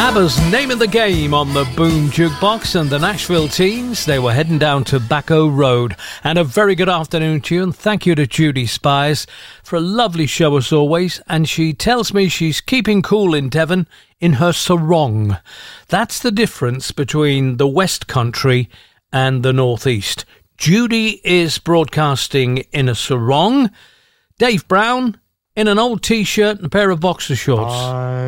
ABBA's Name of the Game on the Boom Jukebox, and the Nashville Teens, they were heading down Tobacco Road. And a very good afternoon to you, and thank you to Judy Spires for a lovely show as always. And she tells me she's keeping cool in Devon in her sarong. That's the difference between the West Country and the North East. Judy is broadcasting in a sarong. Dave Brown in an old T-shirt and a pair of boxer shorts.